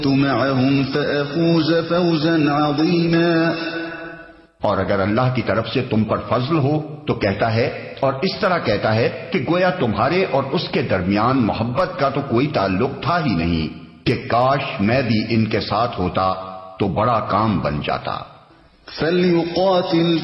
معهم فأفوز فوزا عظيما। और अगर अल्लाह की तरफ से तुम पर फजल हो तो कहता है, और इस तरह कहता है कि गोया तुम्हारे और उसके दरमियान मोहब्बत का तो कोई ताल्लुक था ही नहीं, कि काश मैं भी इनके साथ होता तो बड़ा काम बन जाता।